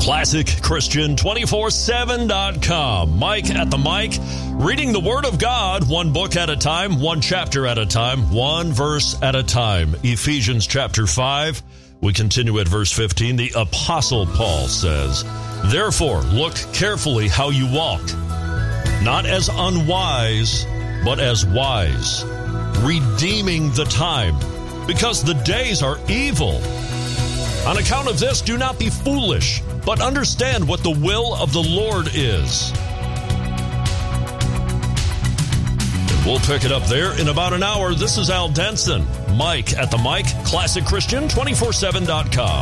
ClassicChristian247.com. Mike at the mic, reading the Word of God, one book at a time, one chapter at a time, one verse at a time. Ephesians chapter 5, we continue at verse 15. The Apostle Paul says, "Therefore, look carefully how you walk, not as unwise, but as wise, redeeming the time, because the days are evil. On account of this, do not be foolish, but understand what the will of the Lord is." And we'll pick it up there in about an hour. This is Al Denson. Mike at the mic, ClassicChristian247.com.